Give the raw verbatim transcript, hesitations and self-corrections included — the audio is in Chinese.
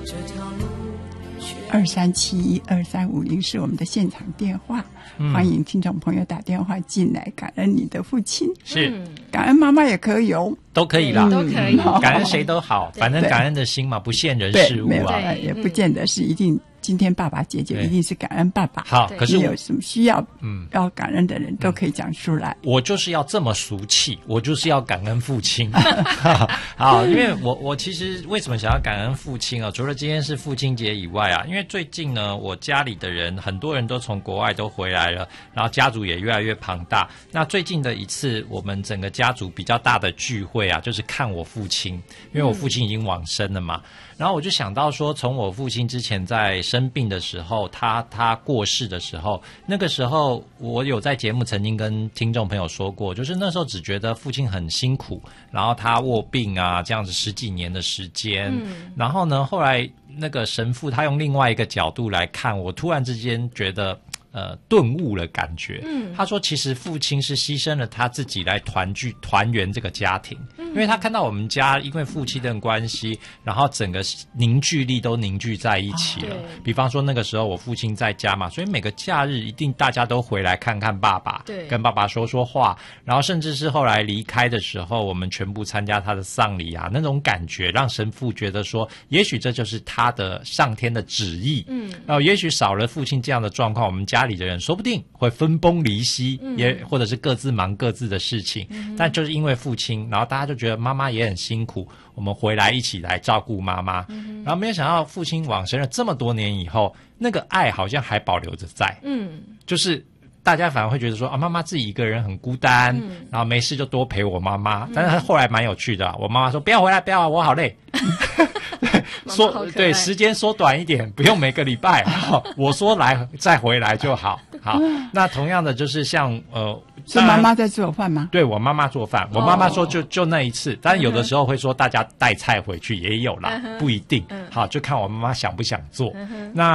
这条路。 二三七一二三五零是我们的现场电话、嗯、欢迎听众朋友打电话进来，感恩你的父亲， 是感恩妈妈也可以哦， 都可以啦、 嗯、都可以、 嗯、感恩谁都好，反正感恩的心嘛，不限人事物啊， 也不见得是一定今天爸爸姐姐一定是感恩爸爸。 好，可是你有什么需要嗯要感恩的人都可以讲出来、 嗯、我就是要这么俗气，我就是要感恩父亲好，因为我我其实为什么想要感恩父亲啊？除了今天是父亲节以外啊，因为最近呢我家里的人很多人都从国外都回来了，然后家族也越来越庞大。那最近的一次我们整个家族比较大的聚会啊，就是看我父亲，因为我父亲已经往生了嘛、嗯、然后我就想到说，从我父亲之前在生病的时候，他他过世的时候，那个时候我有在节目曾经跟听众朋友说过，就是那时候只觉得父亲很辛苦，然后他卧病啊这样子十几年的时间、嗯、然后呢后来那个神父他用另外一个角度来看我，突然之间觉得呃，顿悟了感觉。嗯，他说其实父亲是牺牲了他自己来团聚团圆这个家庭、嗯、因为他看到我们家因为夫妻的关系，然后整个凝聚力都凝聚在一起了、哦、比方说那个时候我父亲在家嘛，所以每个假日一定大家都回来看看爸爸，对，跟爸爸说说话，然后甚至是后来离开的时候我们全部参加他的丧礼啊，那种感觉让神父觉得说也许这就是他的上天的旨意。嗯，然后也许少了父亲这样的状况，我们家里的人说不定会分崩离析、嗯、也或者是各自忙各自的事情、嗯、但就是因为父亲，然后大家就觉得妈妈也很辛苦，我们回来一起来照顾妈妈、嗯、然后没有想到父亲往生了这么多年以后，那个爱好像还保留着在，嗯，就是大家反而会觉得说啊，妈妈自己一个人很孤单、嗯、然后没事就多陪我妈妈、嗯、但是他后来蛮有趣的、啊、我妈妈说不要回来不要，我好累说对时间缩短一点，不用每个礼拜、哦、我说来再回来就好。好，那同样的就是像呃， 是妈妈在做饭吗？ 对，我妈妈做饭，我妈妈说就就那一次，但有的时候会说大家带菜回去也有啦，不一定。好，就看我妈妈想不想做。那